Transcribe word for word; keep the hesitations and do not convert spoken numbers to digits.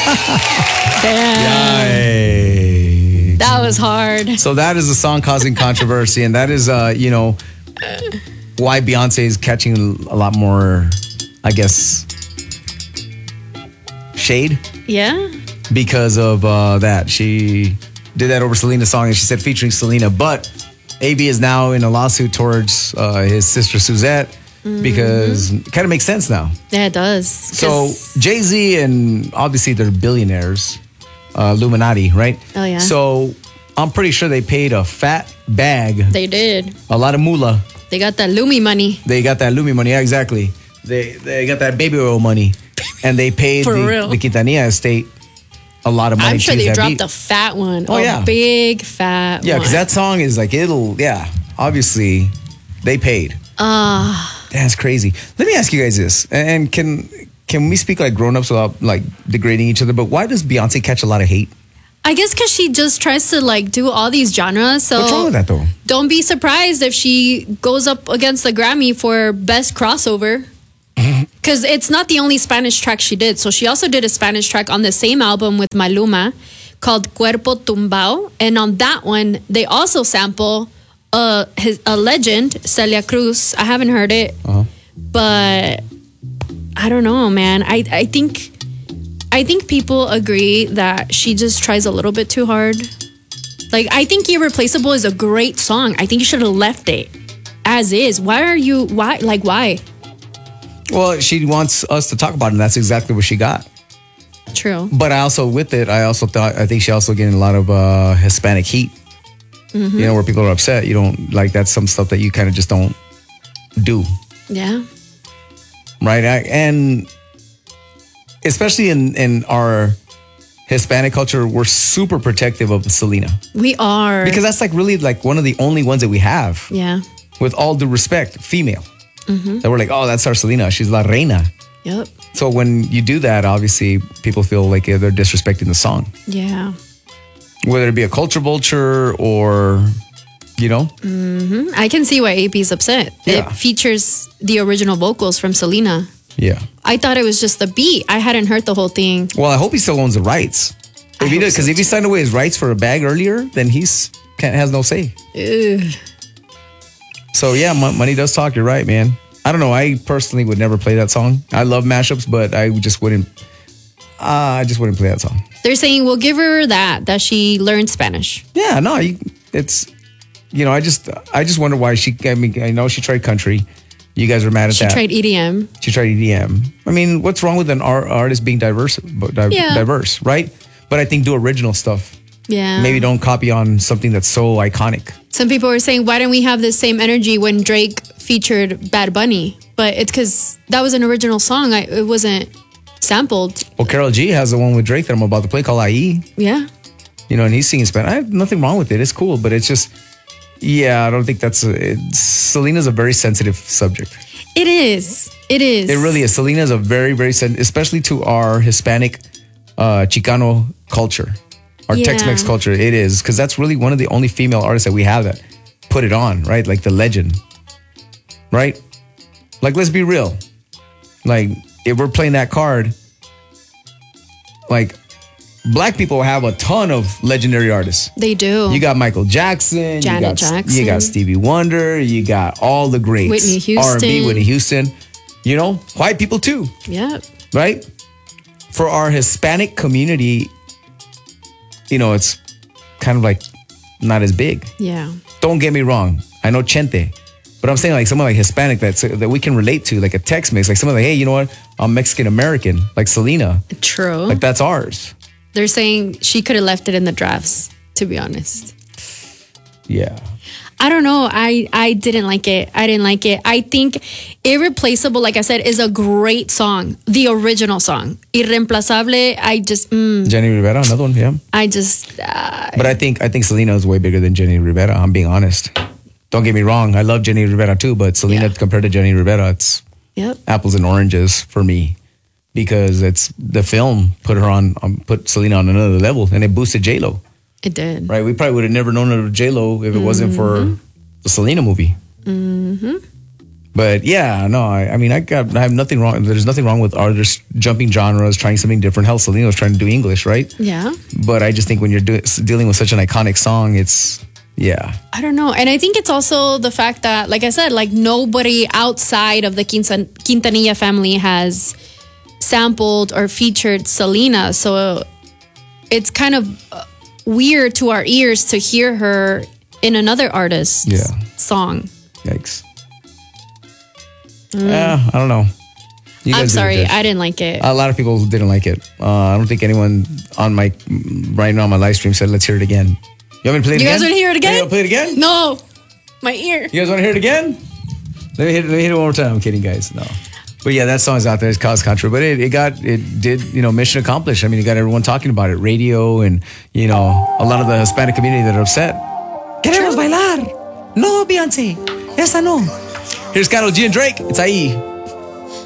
Damn. Yikes. That was hard. So that is a song causing controversy, and that is, uh, you know, why Beyonce is catching a lot more, I guess, shade. Yeah. Because of uh, that. She did that over Selena's song, and she said featuring Selena. But A B is now in a lawsuit towards uh, his sister Suzette mm-hmm. because it kind of makes sense now. Yeah, it does. So Jay-Z and obviously they're billionaires, uh, Illuminati, right? Oh, yeah. So I'm pretty sure they paid a fat bag. They did. A lot of moolah. They got that Lumi money. They got that Lumi money, yeah, exactly. They they got that baby oil money. And they paid For the, real. the Quintanilla estate a lot of money. I'm sure to they that dropped beat. a fat one. Oh, a yeah. big fat Yeah, one. because that song is like, it'll, yeah, obviously they paid. Ah. Uh, That's crazy. Let me ask you guys this. And can can we speak like grown-ups without like degrading each other? But why does Beyonce catch a lot of hate? I guess because she just tries to like do all these genres. So what's wrong with that though? Don't be surprised if she goes up against the Grammy for best crossover. Because it's not the only Spanish track she did. So she also did a Spanish track on the same album with Maluma called Cuerpo Tumbao. And on that one, they also sample uh, his, a legend, Celia Cruz. I haven't heard it. Uh-huh. But I don't know, man. I, I think... I think people agree that she just tries a little bit too hard. Like, I think Irreplaceable is a great song. I think you should have left it as is. Why are you, why, like, why? Well, she wants us to talk about it, and that's exactly what she got. True. But I also, with it, I also thought, I think she also getting a lot of uh, Hispanic heat. Mm-hmm. You know, where people are upset. You don't, like, that's some stuff that you kind of just don't do. Yeah. Right? I, and... especially in, in our Hispanic culture, we're super protective of Selena. We are. Because that's like really like one of the only ones that we have. Yeah. With all due respect, female. Mm-hmm. That we're like, oh, that's our Selena. She's La Reina. Yep. So when you do that, obviously, people feel like they're disrespecting the song. Yeah. Whether it be a culture vulture or, you know. Mm-hmm. I can see why A P's upset. Yeah. It features the original vocals from Selena. Yeah. I thought it was just the beat. I hadn't heard the whole thing. Well, I hope he still owns the rights. If he does, because so if he signed away his rights for a bag earlier, then he's can't has no say. Ugh. So yeah, money does talk. You're right, man. I don't know. I personally would never play that song. I love mashups, but I just wouldn't. Uh, I just wouldn't play that song. They're saying we'll give her that that she learned Spanish. Yeah, no, you, it's you know, I just I just wonder why she. I mean, I know she tried country. You guys were mad at she that. She tried E D M. She tried E D M. I mean, what's wrong with an art, artist being diverse, di- yeah. diverse, right? But I think do original stuff. Yeah. Maybe don't copy on something that's so iconic. Some people were saying, why don't we have the same energy when Drake featured Bad Bunny? But it's because that was an original song. I, it wasn't sampled. Well, Karol G has the one with Drake that I'm about to play called I E. Yeah. You know, and he's singing Spanish. I have nothing wrong with it. It's cool, but it's just... Yeah, I don't think that's... A, it's, Selena's a very sensitive subject. It is. It is. It really is. Selena's a very, very... Sen- especially to our Hispanic uh, Chicano culture. Our yeah. Tex-Mex culture. It is. Because that's really one of the only female artists that we have that put it on, right? Like the legend. Right? Like, let's be real. Like, if we're playing that card... Like... Black people have a ton of legendary artists. They do. You got Michael Jackson. Janet you got, Jackson. You got Stevie Wonder. You got all the greats. Whitney Houston. R and B, Whitney Houston. You know, white people too. Yeah. Right? For our Hispanic community, you know, it's kind of like not as big. Yeah. Don't get me wrong. I know Chente. But I'm saying like someone like Hispanic that's, that we can relate to, like a Tex-Mex. Like someone like, hey, you know what? I'm Mexican-American. Like Selena. True. Like that's ours. They're saying she could have left it in the drafts, to be honest. Yeah. I don't know. I, I didn't like it. I didn't like it. I think Irreplaceable, like I said, is a great song. The original song. Irreemplazable, I just... Mm, Jenny Rivera, another one, yeah. I just... Uh, but I think I think Selena is way bigger than Jenny Rivera, I'm being honest. Don't get me wrong. I love Jenny Rivera too, but Selena yeah. compared to Jenny Rivera, it's yep. apples and oranges for me. Because it's the film put her on, um, put Selena on another level, and it boosted J-Lo. It did. Right? We probably would have never known of J-Lo if it mm-hmm. wasn't for the Selena movie. Mm-hmm. But yeah, no, I, I mean, I got, I have nothing wrong. There's nothing wrong with artists jumping genres, trying something different. Hell, Selena was trying to do English, right? Yeah. But I just think when you're do, dealing with such an iconic song, it's, yeah. I don't know. And I think it's also the fact that, like I said, like nobody outside of the Quintan- Quintanilla family has sampled or featured Selena. So it's kind of weird to our ears to hear her in another artist's yeah. song. Yikes. Mm. Yeah, I don't know. You I'm guys sorry, didn't I didn't like it. A lot of people didn't like it. Uh, I don't think anyone on my right now on my live stream said, let's hear it again. You want me to play it you again? guys want to hear it again? You want to play it again? No. My ear. You guys want to hear it again? Let me hit it, let me hit it one more time. I'm kidding, guys. No. But yeah, that song's out there. It's caused controversy. But it, it got, it did, you know, mission accomplished. I mean, it got everyone talking about it. Radio and, you know, a lot of the Hispanic community that are upset. Queremos bailar. No, Beyonce. Esa no. Here's Karol G and Drake. It's ahí.